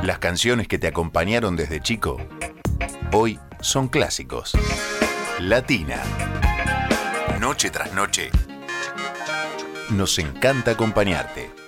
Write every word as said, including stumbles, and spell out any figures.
Las canciones que te acompañaron desde chico, hoy son clásicos. Latina. Noche tras noche. Nos encanta acompañarte.